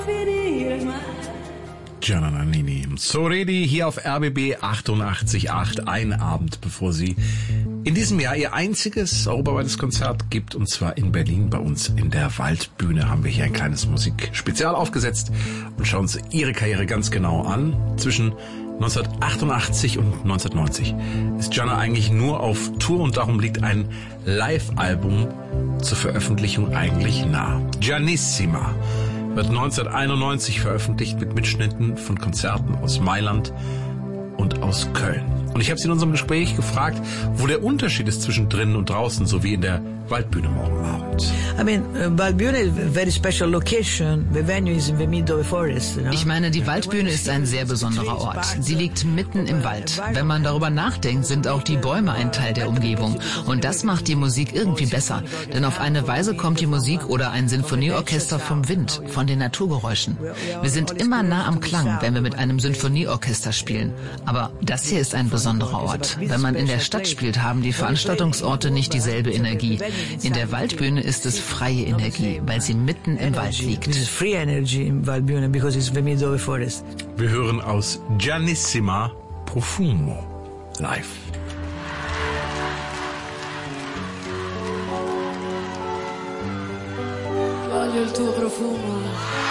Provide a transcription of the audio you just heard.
Gianna Nannini. Soredi hier auf RBB 88.8, ein Abend, bevor sie in diesem Jahr ihr einziges europaweites Konzert gibt, und zwar in Berlin bei uns in der Waldbühne. Haben wir hier ein kleines Musikspezial aufgesetzt und schauen uns ihre Karriere ganz genau an. Zwischen 1988 und 1990 ist Gianna eigentlich nur auf Tour und darum liegt ein Live-Album zur Veröffentlichung eigentlich nah. Giannissima wird 1991 veröffentlicht mit Mitschnitten von Konzerten aus Mailand und aus Köln. Und ich habe sie in unserem Gespräch gefragt, wo der Unterschied ist zwischen drinnen und draußen, so wie in der Waldbühne morgen Abend. Waldbühne is a very special location. The venue is in the middle of the forest. Ich meine, die Waldbühne ist ein sehr besonderer Ort. Sie liegt mitten im Wald. Wenn man darüber nachdenkt, sind auch die Bäume ein Teil der Umgebung. Und das macht die Musik irgendwie besser. Denn auf eine Weise kommt die Musik oder ein Sinfonieorchester vom Wind, von den Naturgeräuschen. Wir sind immer nah am Klang, wenn wir mit einem Sinfonieorchester spielen. Aber das hier ist ein besonderer Ort. Wenn man in der Stadt spielt, haben die Veranstaltungsorte nicht dieselbe Energie. In der Waldbühne ist es freie Energie, weil sie mitten im Wald liegt. Wir hören aus Giannissima Profumo live. Voglio il tuo profumo.